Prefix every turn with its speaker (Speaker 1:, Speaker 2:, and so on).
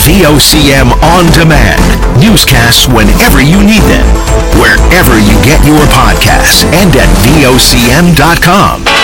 Speaker 1: VOCM On Demand. Newscasts whenever you need them, wherever you get your podcasts, and at VOCM.com.